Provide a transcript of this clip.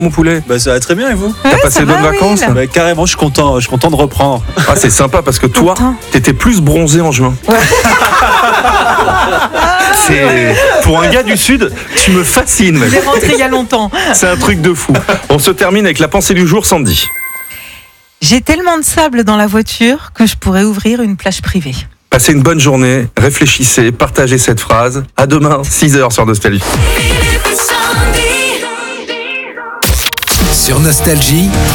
mon poulet? Bah ça va très bien et vous? T'as passé de bonnes vacances? Bah, carrément, je suis content de reprendre. Ah, c'est sympa parce que toi, Content. t'étais plus bronzé en juin. C'est pour un gars du Sud, tu me fascines. Mec. Il est rentré il y a longtemps. C'est un truc de fou. On se termine avec la pensée du jour, Sandy. J'ai tellement de sable dans la voiture que je pourrais ouvrir une plage privée. Passez une bonne journée, réfléchissez, partagez cette phrase. À demain, 6h sur Nostalgie. Sur Nostalgie,